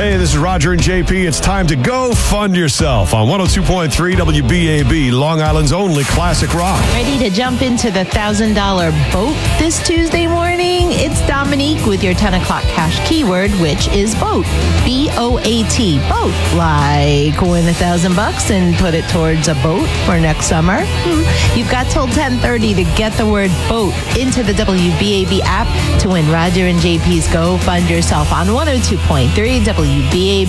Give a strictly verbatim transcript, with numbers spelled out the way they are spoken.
Hey, this is Roger and J P. It's time to go fund yourself on one oh two point three W B A B, Long Island's only classic rock. Ready to jump into the one thousand dollars boat this Tuesday morning? It's Dominique with your ten o'clock cash keyword, which is boat. B O A T, boat. Like win a thousand bucks and put it towards a boat for next summer. Hmm. You've got till ten thirty to get the word boat into the W B A B app to win Roger and J P's Go Fund Yourself on one oh two point three W B A B.